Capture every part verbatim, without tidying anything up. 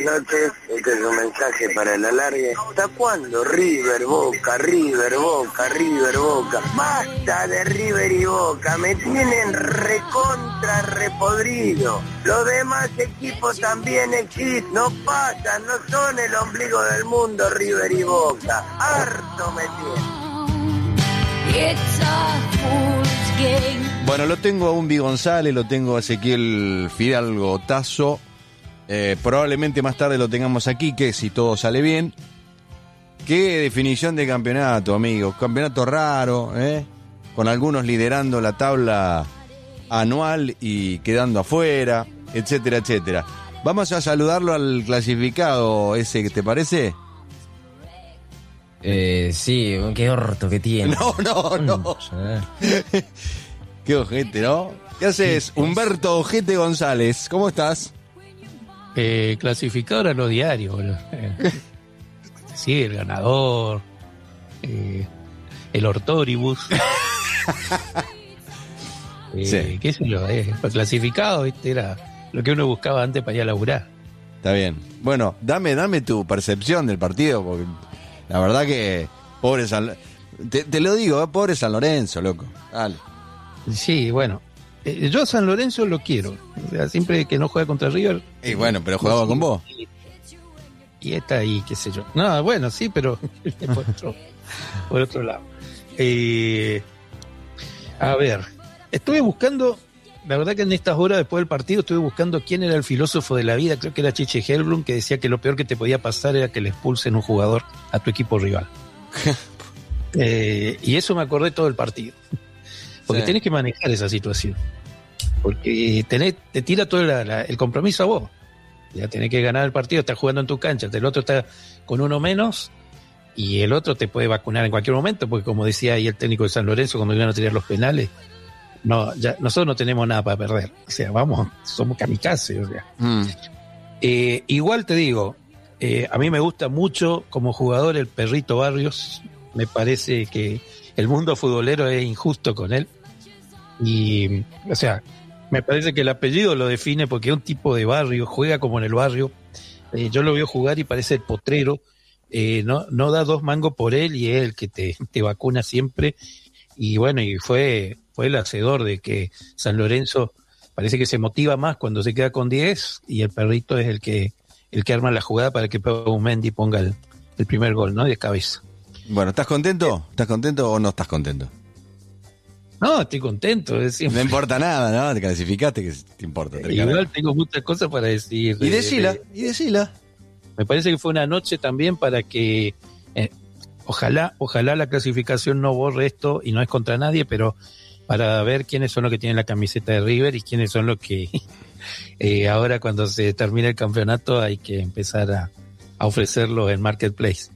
buenas noches. Este es un mensaje para el alargue. ¿Hasta cuándo River, Boca, River, Boca, River, Boca? Basta de River y Boca, me tienen recontra repodrido. Los demás equipos también existen, no pasan, no son el ombligo del mundo River y Boca. Harto me tienen. Bueno, lo tengo a Umbi González, lo tengo a Ezequiel Fidalgo Tazo. Eh, probablemente más tarde lo tengamos aquí, que si todo sale bien. Qué definición de campeonato, amigos. Campeonato raro, ¿eh? Con algunos liderando la tabla anual y quedando afuera, etcétera, etcétera. Vamos a saludarlo al clasificado ese, ¿te parece? Eh, sí, qué orto que tiene. No, no, no. Qué ojete, ¿no? ¿Qué haces? Humberto Ojete González, ¿cómo estás? Eh, clasificador a los diarios, eh, sí, el ganador, eh, el ortóribus, eh, sí. qué sé yo, eh, clasificado, ¿viste? Era lo que uno buscaba antes para ir a laburar. Está bien. Bueno, dame, dame tu percepción del partido, porque la verdad que pobre San, te, te lo digo, ¿eh? Pobre San Lorenzo, loco. Dale. Sí, bueno. Eh, yo a San Lorenzo lo quiero. O sea, siempre que no juega contra River. Y bueno, pero jugaba con vos. Y, y está ahí, qué sé yo. No, bueno, sí, pero por otro, por otro lado. Eh, a ver, estuve buscando, la verdad que en estas horas después del partido estuve buscando quién era el filósofo de la vida. Creo que era Chiche Helblum, que decía que lo peor que te podía pasar era que le expulsen un jugador a tu equipo rival. eh, y eso me acordé todo el partido. Porque sí. Tenés que manejar esa situación. Porque tenés, te tira todo la, la, el compromiso a vos. Ya tenés que ganar el partido, estás jugando en tu cancha, el otro está con uno menos y el otro te puede vacunar en cualquier momento, porque como decía ahí el técnico de San Lorenzo cuando iban a tirar los penales, no, ya, nosotros no tenemos nada para perder. O sea, vamos, somos kamikazes. O sea. Mm. Eh, igual te digo, eh, a mí me gusta mucho como jugador el Perrito Barrios. Me parece que el mundo futbolero es injusto con él. Y, o sea, me parece que el apellido lo define porque es un tipo de barrio, juega como en el barrio. Eh, yo lo veo jugar y parece el potrero. Eh, no, no da dos mangos por él y es el que te, te vacuna siempre. Y bueno, y fue, fue el hacedor de que San Lorenzo parece que se motiva más cuando se queda con diez y el Perrito es el que, el que arma la jugada para que Pau Mendy ponga el, el primer gol, ¿no? De cabeza. Bueno, ¿estás contento? ¿Estás contento o no estás contento? No, estoy contento. Es decir, no importa nada, ¿no? Te clasificaste, que te importa. Te igual cargas. Tengo muchas cosas para decir. Y decila, de, y decila. Me parece que fue una noche también para que, eh, ojalá, ojalá la clasificación no borre esto, y no es contra nadie, pero para ver quiénes son los que tienen la camiseta de River y quiénes son los que eh, ahora cuando se termine el campeonato hay que empezar a, a ofrecerlo en Marketplace.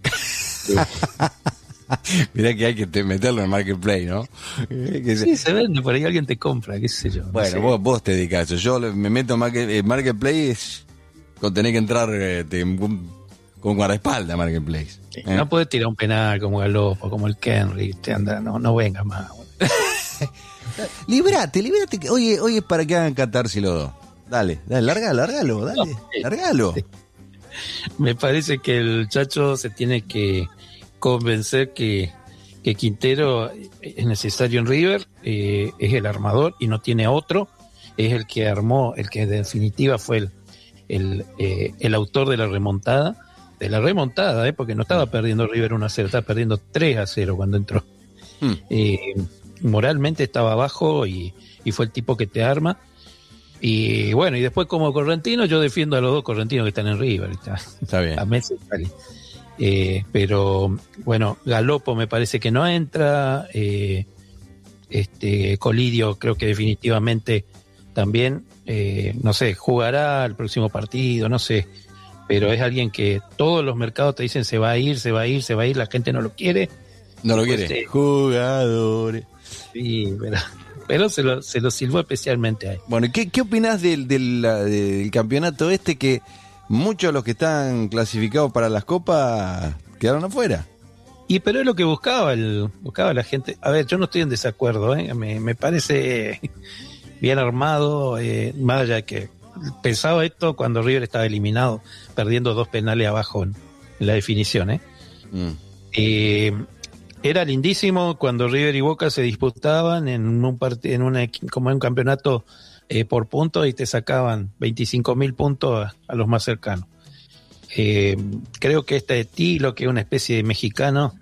Mirá que hay que te meterlo en Marketplace, ¿no? Que se... Sí, se vende, por ahí alguien te compra, qué sé yo. No bueno, sé. vos, vos te dedicás a eso. Yo me meto en Market, Marketplace con tener que entrar eh, te, con, con guardaespaldas a Marketplace. Sí, ¿eh? No podés tirar un penal como Galopo, como el Kenry, te anda, no, no vengas más. Librate, librate. Oye, oye, es para que hagan catarsis los dos. Dale, dale, larga, largalo, dale, no, sí, largalo. Sí. Me parece que el Chacho se tiene que convencer que, que Quintero es necesario en River, eh, es el armador y no tiene otro, es el que armó, el que en definitiva fue el, el, eh, el autor de la remontada, de la remontada, eh, porque no estaba perdiendo River uno a cero, estaba perdiendo tres a cero cuando entró. Hmm. Eh, moralmente estaba abajo y, y fue el tipo que te arma. Y bueno, y después como correntino yo defiendo a los dos correntinos que están en River. Está, está bien. A Messi vale. Eh, pero bueno, Galopo me parece que no entra, eh, este Colidio creo que definitivamente también, eh, no sé, jugará el próximo partido, no sé, pero es alguien que todos los mercados te dicen se va a ir, se va a ir, se va a ir, la gente no lo quiere. No lo quiere. Pues, eh, Jugadores. Sí, pero, pero se lo, se lo silbó especialmente a él. Bueno, ¿qué, qué opinás del, del, del campeonato este que muchos de los que están clasificados para las copas quedaron afuera? Y pero es lo que buscaba el buscaba la gente. A ver, yo no estoy en desacuerdo, ¿eh? me, me parece bien armado, eh, más allá que pensaba esto cuando River estaba eliminado, perdiendo dos penales abajo en, en la definición, ¿eh? Mm. Eh, era lindísimo cuando River y Boca se disputaban en un part- en una, como en un campeonato eh, por puntos y te sacaban veinticinco mil puntos a, a los más cercanos. Eh, creo que este estilo, que es una especie de mexicano,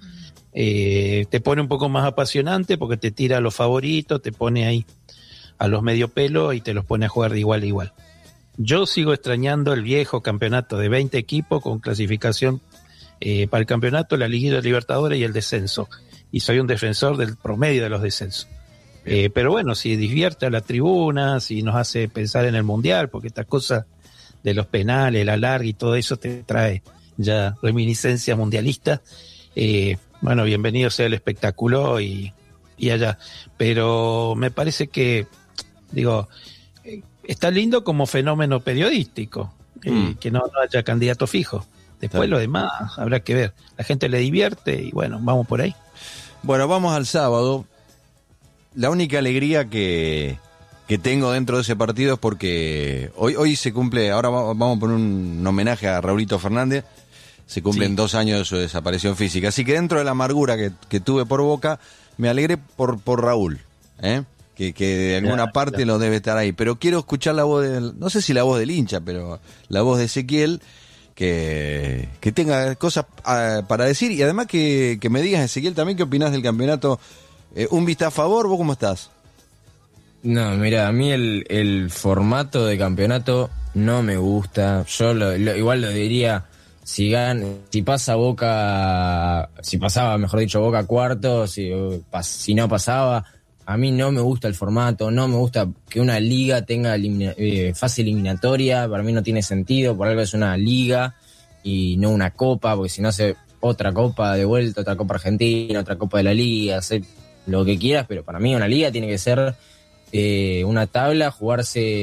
eh, te pone un poco más apasionante porque te tira a los favoritos, te pone ahí a los medio pelo y te los pone a jugar de igual a igual. Yo sigo extrañando el viejo campeonato de veinte equipos con clasificación eh, para el campeonato, la Liga de Libertadores y el descenso. Y soy un defensor del promedio de los descensos. Eh, pero bueno, si divierte a la tribuna, si nos hace pensar en el Mundial, porque esta cosa de los penales, la larga y todo eso te trae ya reminiscencias mundialistas. Eh, bueno, bienvenido sea el espectáculo y, y allá. Pero me parece que, digo, eh, está lindo como fenómeno periodístico, eh, mm. que no, no haya candidato fijo. Después lo demás habrá que ver. La gente le divierte y bueno, vamos por ahí. Bueno, vamos al sábado. La única alegría que, que tengo dentro de ese partido es porque hoy, hoy se cumple, ahora vamos a poner un, un homenaje a Raulito Fernández, se cumplen sí. dos años de su desaparición física. Así que dentro de la amargura que, que tuve por Boca, me alegré por, por Raúl, ¿eh? que, que de alguna claro, parte claro. lo debe estar ahí. Pero quiero escuchar la voz del, no sé si la voz del hincha, pero la voz de Ezequiel, que, que tenga cosas uh, para decir y además que, que me digas, Ezequiel, también qué opinás del campeonato. Eh, ¿Un vista a favor? ¿Vos cómo estás? No, mira, a mí el, el formato de campeonato no me gusta. Yo lo, lo, igual lo diría, si gan, si pasa Boca, si pasaba, mejor dicho, Boca cuarto, si, pas, si no pasaba, a mí no me gusta el formato, no me gusta que una liga tenga elimina, eh, fase eliminatoria, para mí no tiene sentido, por algo es una liga y no una copa, porque si no hace otra copa de vuelta, otra copa argentina, otra copa de la liga, hacer lo que quieras, pero para mí una liga tiene que ser eh, una tabla, jugarse